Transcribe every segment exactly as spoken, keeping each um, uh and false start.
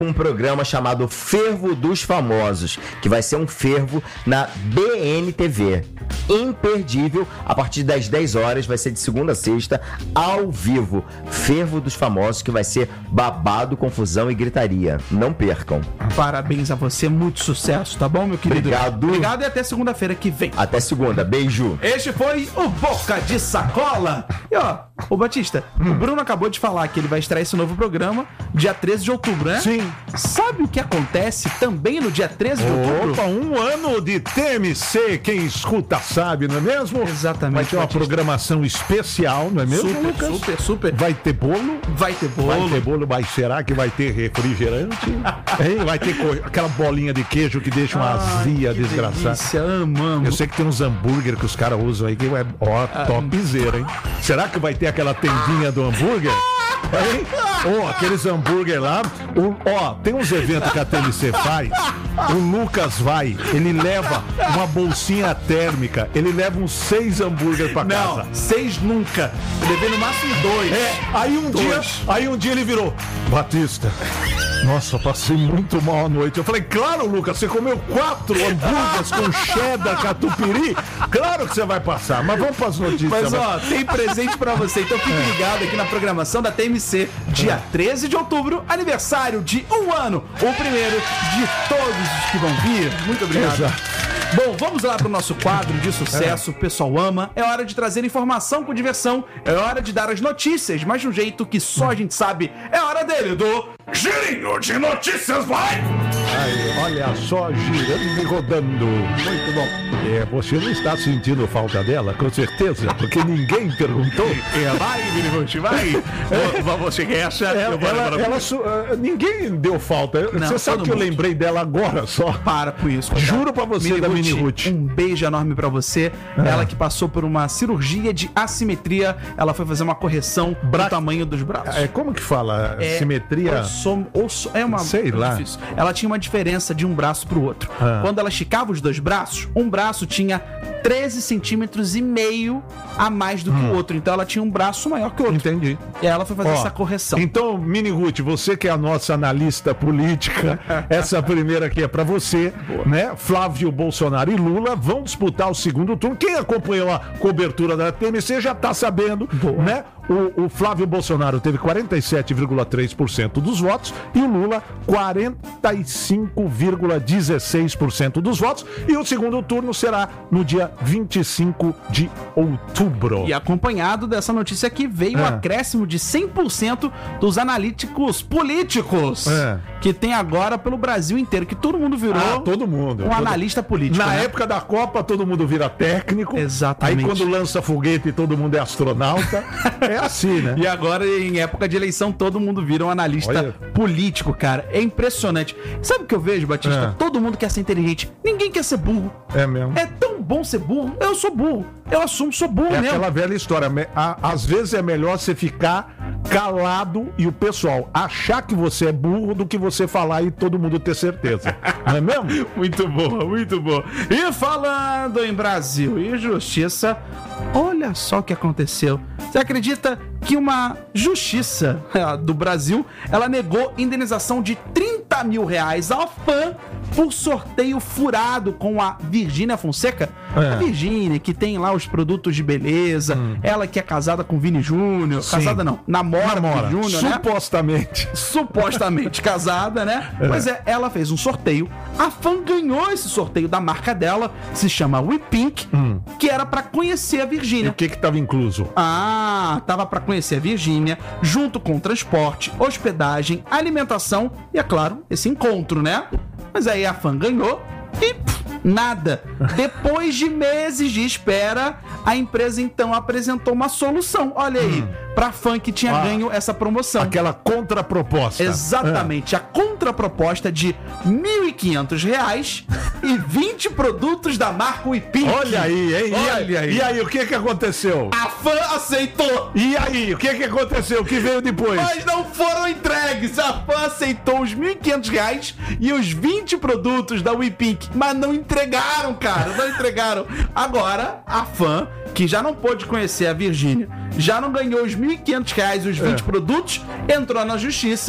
um programa chamado Fervo dos Famosos, que vai ser um fervo na B N T V. Imperdível, a partir das dez horas, vai ser de segunda a sexta, ao vivo. Fervo dos Famosos, que vai ser babado, confusão e gritaria. Não percam. Parabéns a você, muito sucesso, tá bom, meu querido? Obrigado. Obrigado e até segunda-feira que vem. Até segunda, beijo. Este foi o Boca de Sacola. E ó, ô Batista, hum. o Bruno acabou de falar que ele vai estrear esse novo programa dia treze de outubro, né? Sim. Sabe o que acontece também no dia treze de outubro? Opa, um ano de T M C, quem escuta sabe, não é mesmo? Exatamente. Vai ter uma Batista. programação especial, não é mesmo, Super, Lucas? super, super. Vai ter bolo? Vai ter bolo. Vai ter bolo, mas será que vai ter refrigerante? Hein? Vai ter co... aquela bolinha de queijo que deixa uma azia desgraçada. Delícia, amamos. Eu sei que tem uns hambúrguer que os caras usam aí, que é, ó, topzera, hein? Será que vai ter aquela tendinha do hambúrguer? Hein? Ó, aqueles hambúrguer lá. O, ó, tem uns eventos que a T M C faz. O Lucas vai, ele leva uma bolsinha térmica, ele leva uns seis hambúrguer pra casa. Não, seis nunca. Eu levei no máximo dois. É, aí um Dois. dia, aí um dia ele virou: Batista, nossa, passei muito mal à noite. Eu falei: claro, Lucas, você comeu quatro hambúrgueres com cheddar, catupiry, claro que você vai passar. Mas vamos pras notícias. Mas ó, tem presente pra você, então fique ligado aqui na programação da T M C, dia treze de outubro, aniversário de um ano, o primeiro de todos os que vão vir. Muito obrigado. Exato. Bom, vamos lá pro nosso quadro de sucesso, o pessoal ama. É hora de trazer informação com diversão, é hora de dar as notícias, mas de um jeito que só a gente sabe. É hora dele, do Girinho de Notícias, vai! Ai, olha só, girando e rodando. Muito bom. É, você não está sentindo falta dela, com certeza, porque ninguém perguntou. É, vai, Miniguti, vai! Você quer essa? Ela, ela, ela su- uh, ninguém deu falta. Não, você sabe todo que eu mundo. lembrei dela agora só. Para com isso. Juro pra você, da Mini Ruth. Um beijo enorme pra você. Ah. Ela que passou por uma cirurgia de assimetria. Ela foi fazer uma correção Bra- do tamanho dos braços. É, como que fala? É, Simetria? osso- osso- é uma Sei é lá. difícil. Ela tinha uma diferença de um braço pro outro. Ah. Quando ela esticava os dois braços, um braço tinha treze centímetros e meio a mais do que o outro. Então ela tinha um braço maior que o outro. Entendi. E ela foi fazer Ó, essa correção. Então, Mini Ruth, você que é a nossa analista política, essa primeira aqui é pra você, né? Flávio Bolsonaro e Lula vão disputar o segundo turno. Quem acompanhou a cobertura da T M C já tá sabendo, Boa. né? O, o Flávio Bolsonaro teve quarenta e sete vírgula três por cento dos votos e o Lula quarenta e cinco vírgula dezesseis por cento dos votos. E o segundo turno será no dia vinte e cinco de outubro. E acompanhado dessa notícia aqui veio o É. acréscimo de cem por cento dos analíticos políticos É. que tem agora pelo Brasil inteiro, que todo mundo virou Ah, todo mundo. um Todo- analista político. Na né? época da Copa, todo mundo vira técnico. Exatamente. Aí quando lança foguete, todo mundo é astronauta. É assim, né? E agora, em época de eleição, todo mundo vira um analista Olha. político, cara. É impressionante. Sabe o que eu vejo, Batista? É. Todo mundo quer ser inteligente. Ninguém quer ser burro. É mesmo. É tão bom ser burro. Eu sou burro. Eu assumo, sou burro É mesmo. aquela velha história. Me- a- Às vezes é melhor você ficar calado e o pessoal achar que você é burro do que você falar e todo mundo ter certeza. Não é mesmo? Muito boa, muito boa. E falando em Brasil e justiça, olha só o que aconteceu. Você acredita que uma justiça eh, do Brasil, ela negou indenização de trinta mil reais ao fã por sorteio furado com a Virgínia Fonseca? É. A Virgínia, que tem lá os produtos de beleza, ela que é casada com Vini Júnior, Sim. casada não, namora, Namora. com Vini Júnior, né? Supostamente. Supostamente casada, né? Pois é, ela fez um sorteio. A fã ganhou esse sorteio da marca dela, se chama We Pink, que era pra conhecer a E Virgínia. o que que tava incluso? Ah, tava pra conhecer a Virgínia, junto com transporte, hospedagem, alimentação e, é claro, esse encontro, né? Mas aí a fã ganhou e pff, nada. Depois de meses de espera, a empresa então apresentou uma solução. Olha aí, pra fã que tinha Ah, ganho essa promoção. Aquela contraproposta. Exatamente, a contraproposta de mil e quinhentos reais e vinte produtos da marca We Pink. Olha aí, hein? E Olha aí, aí. E aí, o que que aconteceu? A fã aceitou, E aí, o que que aconteceu? O que veio depois? mas não foram entregues. A fã aceitou os mil e quinhentos reais e os vinte produtos da We Pink, mas não entregaram, cara, não entregaram. Agora, a fã, que já não pôde conhecer a Virgínia, já não ganhou os mil e quinhentos reais e os vinte É. produtos, entrou na justiça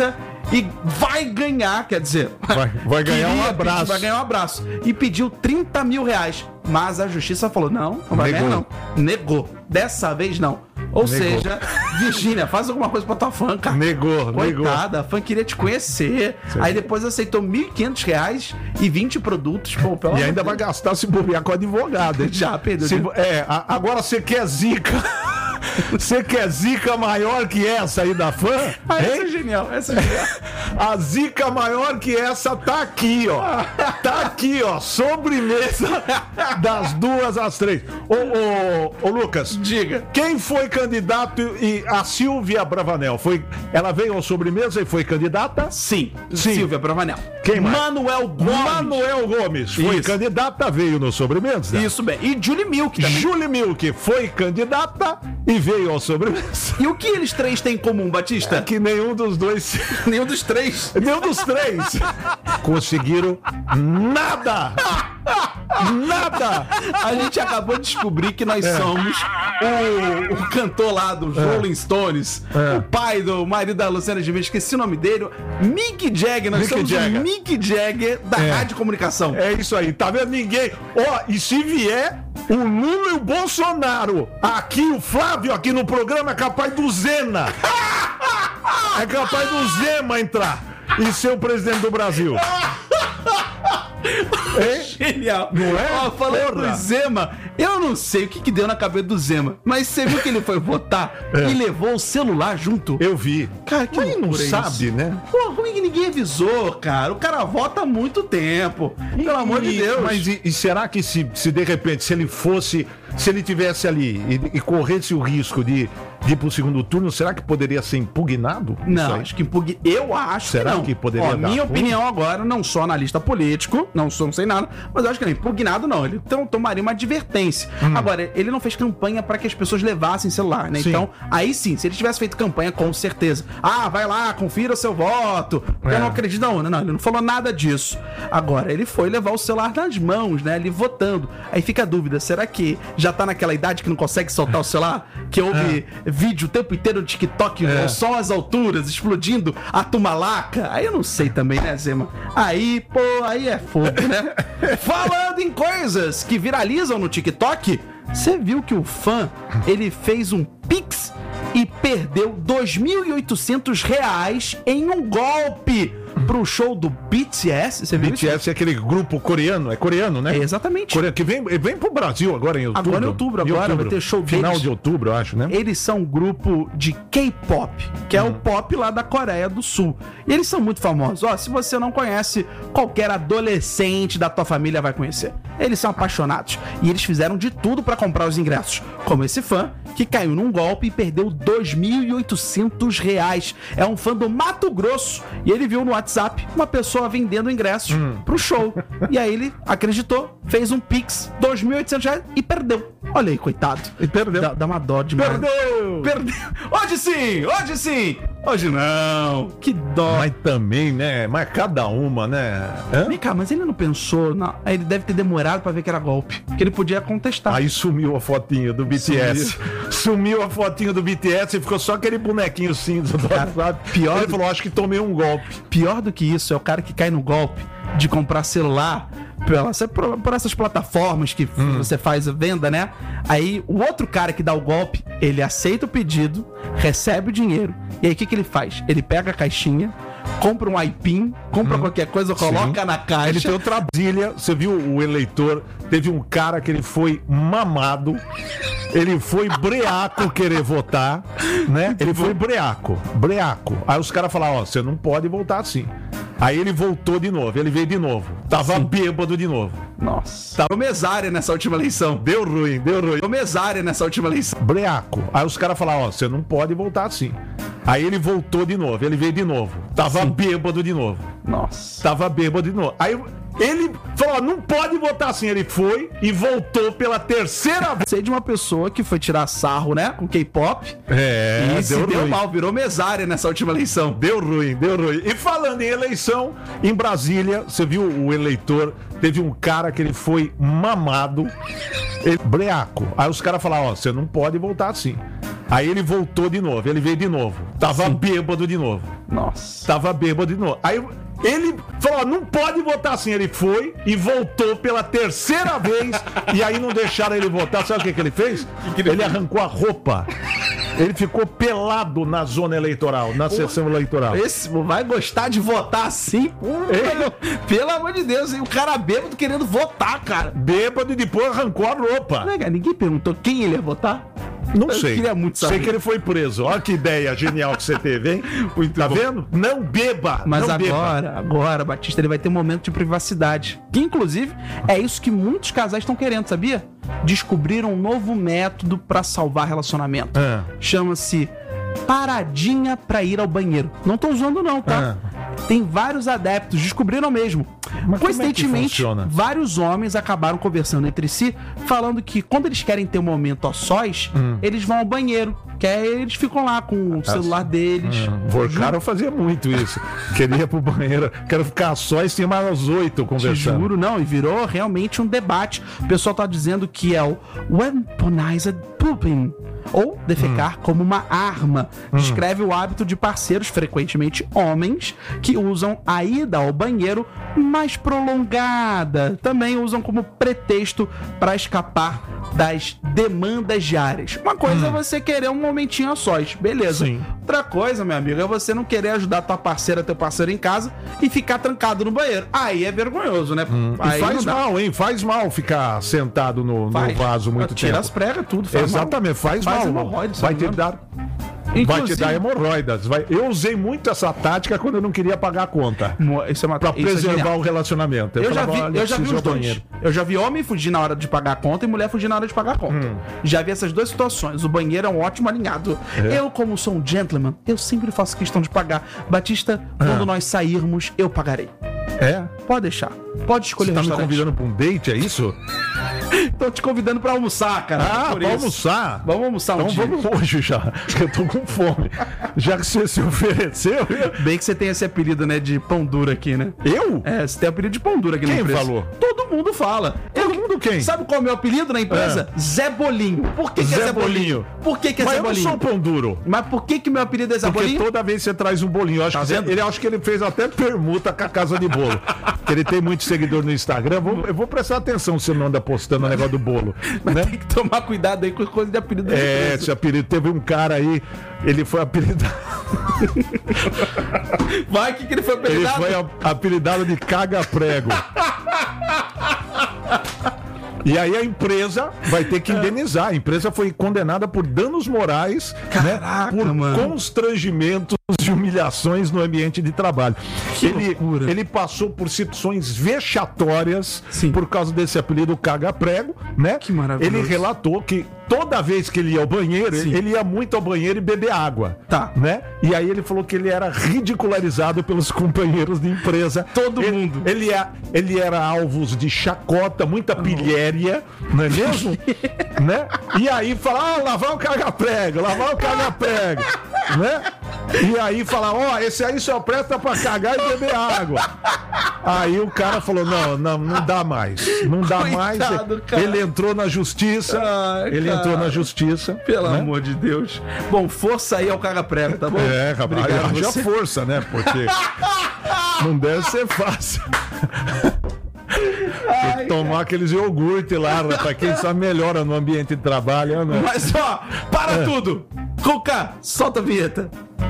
e vai ganhar, quer dizer... Vai, vai ganhar um queria abraço. pedir- vai ganhar um abraço. E pediu trinta mil reais. Mas a justiça falou, não, não vai Negou. ganhar não. Negou. Dessa vez não. Ou Negou. seja, Virgínia, faz alguma coisa pra tua fã, cara. Negou, negou. Coitada, a fã queria te conhecer. Aí depois aceitou mil e quinhentos reais e vinte produtos. Pô, pelo E amor ainda de vai Deus. gastar se bobear com advogado, hein? Já perdeu. Se- né? é, a- agora você quer zica. Você quer zica maior que essa aí da fã? Ah, essa é Hein? genial, essa é genial. A zica maior que essa tá aqui, ó. Tá aqui, ó. Sobremesa das duas às três. Ô, ô, ô Lucas. Diga. Quem foi candidato e a Silvia Bravanel? Foi, ela veio ao sobremesa e foi candidata? Sim, Sim. Silvia Bravanel. Quem mais? Manuel Gomes. Manuel Gomes foi Isso. candidata, veio no sobremesa. Isso bem. E Julie Milk também. Julie Milk foi candidata e veio ao sobremesa. E o que eles três têm em comum, Batista? Que nenhum dos dois, Nenhum dos três. nenhum dos três conseguiram nada. Nada. A gente acabou de descobrir que nós somos o, o cantor lá dos Rolling Stones, É. o pai do marido da Luciana Gimenez, esqueci o nome dele, Mick Jagger. Nós Mick somos Jagger. o Mick Jagger da É. rádio comunicação. É isso aí, tá vendo? Ninguém. Ó, e se vier o Lula e o Bolsonaro aqui, o Flávio aqui no programa, é capaz do Zena. É capaz do Zema entrar e ser o presidente do Brasil. Hein? Genial. Não é? Ó, falando Porra. do Zema, eu não sei o que, que deu na cabeça do Zema, mas você viu que ele foi votar e levou o celular junto? Eu vi. Cara, que Mas não loucura sabe, isso. né? Pô, como é que ninguém avisou, cara? O cara vota há muito tempo. Pelo amor de E- Deus. Mas e, e será que se, se de repente, se ele fosse, se ele tivesse ali e, e corresse o risco de, de ir pro segundo turno, será que poderia ser impugnado? Isso Não, aí? acho que impugna. Eu acho Será que não. que poderia Ó, dar minha ruim? opinião agora, não sou analista político, não sou, não sei nada, mas eu acho que não. Impugnado não. Ele então, tomaria uma advertência. Agora, ele não fez campanha para que as pessoas levassem celular, né? Sim. Então, aí sim, se ele tivesse feito campanha, com certeza. Ah, vai lá, confira o seu voto. É. Eu não acredito, não. Não, ele não falou nada disso. Agora, ele foi levar o celular nas mãos, né? Ali votando. Aí fica a dúvida: será que já tá naquela idade que não consegue soltar o celular? Que houve vídeo o tempo inteiro no TikTok, É. o som às alturas, explodindo a tumalaca? Aí eu não sei também, né, Zema? Aí, pô, aí é fogo, né? Falando em coisas que viralizam no TikTok, você viu que o fã, ele fez um pix e perdeu dois mil e oitocentos reais em um golpe pro show do B T S? Você viu B T S é aquele grupo coreano, é coreano, né? isso? É, exatamente. Coreano, que vem, vem pro Brasil agora em outubro. Agora em outubro, agora vai ter show Final deles. de outubro, eu acho, né? Eles são um grupo de K-pop, que é o pop lá da Coreia do Sul. E eles são muito famosos. Ó, se você não conhece, qualquer adolescente da tua família vai conhecer. Eles são apaixonados. E eles fizeram de tudo pra comprar os ingressos. Como esse fã, que caiu num golpe e perdeu dois mil e oitocentos reais. É um fã do Mato Grosso. E ele viu no WhatsApp uma pessoa vendendo ingressos pro show. E aí ele acreditou, fez um pix, dois mil e oitocentos reais e perdeu. Olha aí, coitado. E perdeu. Dá, dá uma dó demais. Perdeu! Perdeu. Hoje sim, hoje sim. Hoje não. Que dó. Mas também, né? Mas cada uma, né? Hã? Vem cá, mas ele não pensou. Não. Ele deve ter demorado pra ver que era golpe. Que ele podia contestar. Aí sumiu a fotinha do B T S. Sumiu a fotinha do B T S e ficou só aquele bonequinho cinza do Cara, WhatsApp. pior Ele do- falou, acho que tomei um golpe. Pior do que isso é o cara que cai no golpe de comprar celular pela, por, por essas plataformas que você faz a venda, né? Aí o outro cara que dá o golpe, ele aceita o pedido, recebe o dinheiro, e aí o que, que ele faz? Ele pega a caixinha, compra um aipim, compra qualquer coisa, coloca Sim. na caixa. Ele tem outra Brasília, você viu o eleitor, teve um cara que ele foi mamado, ele foi breaco querer votar, né? Ele foi breaco, breaco. Aí os caras falaram, ó, você não pode voltar assim. Aí ele voltou de novo, ele veio de novo. Tava bêbado de novo. Nossa. Tava mesária nessa última eleição. Deu ruim, deu ruim. Deu mesária nessa última eleição. Breaco. Aí os caras falaram, ó, você não pode voltar assim. Aí ele voltou de novo, ele veio de novo. Tava bêbado de novo. Nossa. Tava bêbado de novo. Aí ele falou, ó, não pode votar assim. Ele foi e voltou pela terceira vez. Sei de uma pessoa que foi tirar sarro, né? Com K-pop. É, e se deu mal, virou mesária nessa última eleição. Deu ruim, deu ruim. E falando em eleição, em Brasília, você viu o eleitor, teve um cara que ele foi mamado, ele, breaco. Aí os caras falaram, ó, você não pode voltar assim. Aí ele voltou de novo, ele veio de novo. Tava bêbado de novo. Nossa. Tava bêbado de novo. Aí ele falou, não pode votar assim. Ele foi e voltou pela terceira vez. E aí não deixaram ele votar. Sabe o que, que ele fez? Que que ele, ele arrancou a roupa. Ele ficou pelado na zona eleitoral, na sessão eleitoral. Esse vai gostar de votar assim? É. Pelo amor de Deus, hein? O cara bêbado querendo votar, cara. Bêbado e depois arrancou a roupa. Não, cara, ninguém perguntou quem ele ia votar? Não Eu sei. queria muito saber. Sei que ele foi preso. Olha que ideia genial que você teve, hein? Muito tá bom. vendo? Não beba. Mas não agora, beba. agora, Batista, ele vai ter um momento de privacidade. Que, inclusive, é isso que muitos casais estão querendo, sabia? Descobriram um novo método pra salvar relacionamento. É. Chama-se paradinha pra ir ao banheiro. Não tô usando não, tá? É. Tem vários adeptos, descobriram mesmo. Mas Coincidentemente, como é que funciona? vários homens acabaram conversando entre si, falando que quando eles querem ter um momento a sós, Hum. eles vão ao banheiro. Que aí eles ficam lá com o celular deles. O Vorcaro fazia muito isso. Queria ir pro banheiro, quero ficar só e tinha mais oito Te conversando. juro, não, e virou realmente um debate. O pessoal tá dizendo que é o weaponized pooping, ou defecar Hum. como uma arma. Descreve o hábito de parceiros, frequentemente homens, que usam a ida ao banheiro mais prolongada. Também usam como pretexto para escapar das demandas diárias. Uma coisa é você querer um momentinho a sós, beleza. Sim. Outra coisa, meu amigo, é você não querer ajudar tua parceira, teu parceiro em casa e ficar trancado no banheiro. Aí é vergonhoso, né? Aí E faz não dá. mal, hein? Faz mal ficar sentado no, no Faz. vaso muito Tira tempo. as pregas, tudo. Faz Exatamente, faz, Faz mal. hemorroida, se vai não te me dar, Inclusive, vai te dar hemorroidas. Vai... Eu usei muito essa tática quando eu não queria pagar a conta. mo- Isso é uma Pra isso é preservar genial. o relacionamento. Eu já falava, vi, olha, eu já vi preciso os ir ao dois. banheiro. Eu já vi homem fugir na hora de pagar a conta e mulher fugir na hora de pagar a conta. Hum. Já vi essas duas situações. O banheiro é um ótimo alinhado. É. Eu, como sou um gentleman, eu sempre faço questão de pagar. Batista, Ah. quando nós sairmos, eu pagarei. É? Pode deixar. Pode escolher Você tá o me restaurante. convidando pra um date, é isso? Tô te convidando pra almoçar, cara. Ah, por pra isso. almoçar? Vamos almoçar um Então dia. vamos hoje já. Eu tô com fome. Já que você se ofereceu. Bem que você tem esse apelido, né, de pão duro aqui, né? Eu? É, você tem apelido de pão duro aqui na Quem empresa. falou? Todo mundo fala. Todo mundo quem? Sabe qual é o meu apelido na empresa? Zé Bolinho. Por que, que é Zé Zé Bolinho? Bolinho. Por que, que é Mas Zé eu não Bolinho? sou pão duro. Mas por que que meu apelido é Zé Porque Bolinho? toda vez você traz um bolinho. Eu acho, Tá que, vendo? ele, acho que ele fez até permuta com a casa de bolo. Porque ele tem muito seguidor no Instagram. Eu vou, eu vou prestar atenção se você não anda postando o negócio do bolo. Mas Né? tem que tomar cuidado aí com coisa de apelido da É, empresa. esse apelido. Teve um cara aí, ele foi apelidado. Vai, que que ele foi Ele apelidado? foi a- apelidado de caga-prego. E aí a empresa vai ter que indenizar. A empresa foi condenada por danos morais, Caraca, né, por mano. constrangimentos e humilhações no ambiente de trabalho. Que ele, loucura. ele passou por situações vexatórias Sim. por causa desse apelido caga-prego, né? Que maravilhoso. Ele relatou que toda vez que ele ia ao banheiro, Sim. ele ia muito ao banheiro e beber água. Tá. Né? E aí ele falou que ele era ridicularizado pelos companheiros de empresa. Todo Ele- mundo. Ele, é, ele era alvos de chacota, muita pilhéria, não é mesmo? Né? E aí fala, ah, lá vai o caga-prego, lá vai o caga-prego, né? E aí fala, ó, esse aí só presta pra cagar e beber água. Aí o cara falou, não, não, não dá mais, não dá Coitado, mais. cara. Ele entrou na justiça, Ai, ele cara. entrou na justiça. Pelo né? amor de Deus. Bom, força aí ao caga-prego, tá bom? É, rapaz, Obrigado, haja você. força, né? Porque não deve ser fácil. Tem que tomar aqueles iogurte lá, pra quem sabe melhora no ambiente de trabalho, né? Mas ó, para É. tudo! Cuca, solta a vinheta.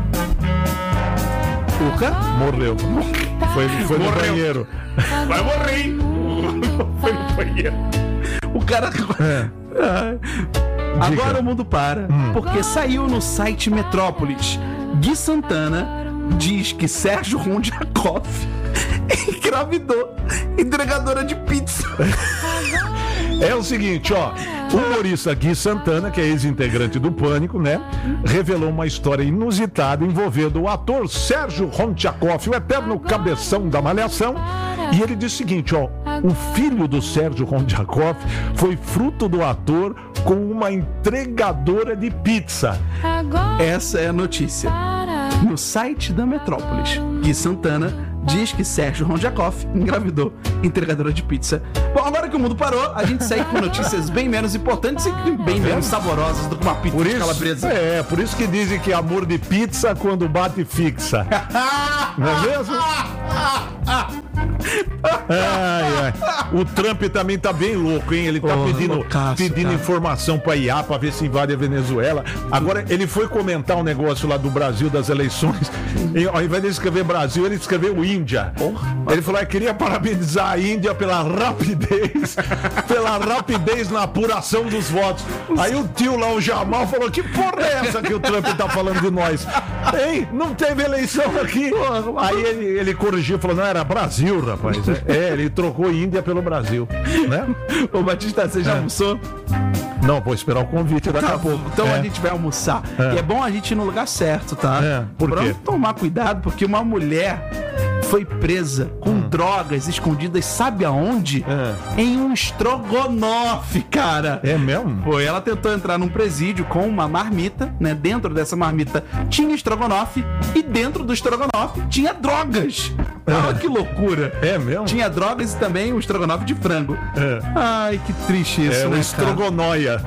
Cuca? Morreu. Foi, foi no Morreu. banheiro. Vai morrer! hein? Foi no banheiro. O cara. É. Ai. Agora o mundo para, porque saiu no site Metrópolis. Gui Santana diz que Sérgio Rondiakov engravidou entregadora de pizza. É o seguinte, ó. O humorista Gui Santana, que é ex-integrante do Pânico, né? Revelou uma história inusitada envolvendo o ator Sérgio Rondiakov, o eterno cabeção da Malhação. E ele disse o seguinte, ó. O filho do Sérgio Rondiakov foi fruto do ator com uma entregadora de pizza. Essa é a notícia. No site da Metrópolis, Gui Santana diz que Sérgio Rondiakoff engravidou entregadora de pizza. Bom, agora que o mundo parou, a gente segue com notícias bem menos importantes e bem menos saborosas do que uma pizza Por de isso, calabresa. é, por isso que dizem que amor de pizza quando bate fixa. Não é mesmo? Ai, ai. O Trump também tá bem louco, hein? Ele tá Porra, pedindo, loucaço, pedindo cara. informação pra I A pra ver se invade a Venezuela. Agora, ele foi comentar um negócio lá do Brasil, das eleições. E, ao invés de escrever Brasil, ele escreveu Índia. Porra. Ele falou: eu queria parabenizar a Índia pela rapidez, pela rapidez na apuração dos votos. Aí o tio lá, o Jamal, falou: que porra é essa que o Trump tá falando de nós? Hein? Não teve eleição aqui. Aí ele, ele corrigiu, falou: não, era Brasil, rapaz. É, ele trocou Índia pelo Brasil, né? Ô, Batista, você já É. almoçou? Não, vou esperar o convite daqui Tá a bom, pouco. então É. a gente vai almoçar. É. E é bom a gente ir no lugar certo, tá? É, por Pra quê? tomar cuidado, porque uma mulher foi presa com Hum. drogas escondidas, sabe aonde? É. Em um estrogonofe, cara. É mesmo? Foi, ela tentou entrar num presídio com uma marmita, né? Dentro dessa marmita tinha estrogonofe e dentro do estrogonofe tinha drogas. Olha que loucura. É mesmo? Tinha drogas e também o estrogonofe de frango. É. Ai, que triste isso, É né, o cara? estrogonóia.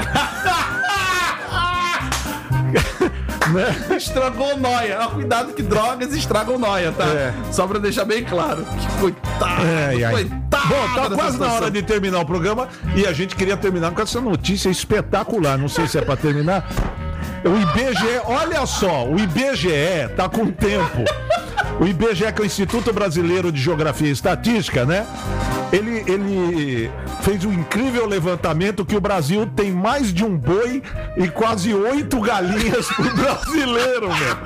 Né? Estragou noia. Ah, cuidado que drogas estragam noia, tá? É. Só pra deixar bem claro. Que coitado. Ai, ai. Coitado. Bom, tá dessa quase na situação. hora de terminar o programa e a gente queria terminar com essa notícia espetacular. Não sei se é pra terminar. O I B G E, olha só, o I B G E tá com tempo. O I B G E, que é o Instituto Brasileiro de Geografia e Estatística, né? Ele, ele fez um incrível levantamento que o Brasil tem mais de um boi e quase oito galinhas por brasileiro, velho.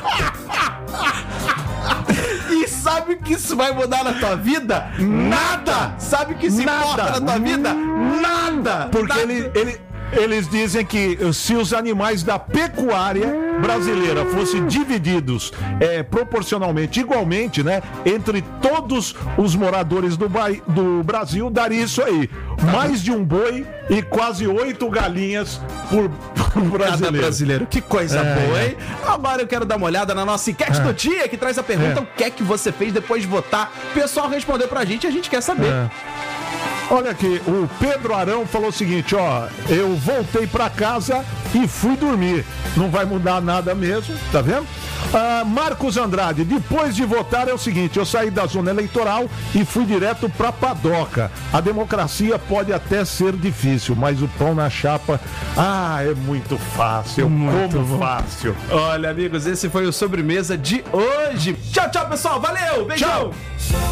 E sabe o que isso vai mudar na tua vida? Nada! Sabe o que isso Nada. importa na tua vida? Nada! Porque Nada. ele, ele, eles dizem que se os animais da pecuária brasileira fossem divididos é, proporcionalmente, igualmente, né, entre todos os moradores do, ba- do Brasil, daria isso aí. Mais de um boi e quase oito galinhas por, por brasileiro. Cada brasileiro. Que coisa É, boa, é. hein? Agora eu quero dar uma olhada na nossa enquete do dia, que traz a pergunta: É. o que é que você fez depois de votar? O pessoal respondeu pra gente e a gente quer saber. É. Olha aqui, o Pedro Arão falou o seguinte, ó, eu voltei pra casa e fui dormir. Não vai mudar nada mesmo, tá vendo? Ah, Marcos Andrade, depois de votar é o seguinte, eu saí da zona eleitoral e fui direto pra padoca. A democracia pode até ser difícil, mas o pão na chapa, ah, é muito fácil, eu Muito como bom. fácil. Olha, amigos, esse foi o Sobremesa de hoje. Tchau, tchau, pessoal. Valeu. Beijão. Tchau.